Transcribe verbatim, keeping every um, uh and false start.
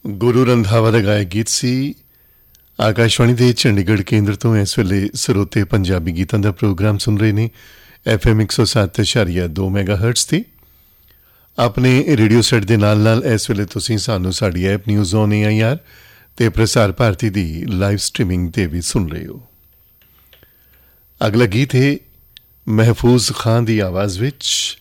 ਗੁਰੂ ਰੰਧਾਵਾ ਦਾ ਗਾਇਕ ਗੀਤ ਸੀ। ਆਕਾਸ਼ਵਾਣੀ ਦੇ ਚੰਡੀਗੜ੍ਹ ਕੇਂਦਰ ਤੋਂ ਇਸ ਵੇਲੇ ਸਰੋਤੇ ਪੰਜਾਬੀ ਗੀਤਾਂ ਦਾ ਪ੍ਰੋਗਰਾਮ ਸੁਣ ਰਹੇ ਨੇ ਐਫ ਐਮ ਇੱਕ ਸੌ ਸੱਤ ਇਸ਼ਾਰੀਆ ਦੋ ਮੈਗਾ ਹਰਟਸ 'ਤੇ। ਆਪਣੇ ਰੇਡੀਓ ਸੈੱਟ ਦੇ ਨਾਲ ਨਾਲ ਇਸ ਵੇਲੇ ਤੁਸੀਂ ਸਾਨੂੰ ਸਾਡੀ app news on A I R ਅਤੇ ਪ੍ਰਸਾਰ ਭਾਰਤੀ ਦੀ ਲਾਈਵ ਸਟ੍ਰੀਮਿੰਗ 'ਤੇ ਵੀ ਸੁਣ ਰਹੇ ਹੋ। ਅਗਲਾ ਗੀਤ ਹੈ ਮਹਿਫੂਜ਼ ਖਾਨ ਦੀ ਆਵਾਜ਼ ਵਿੱਚ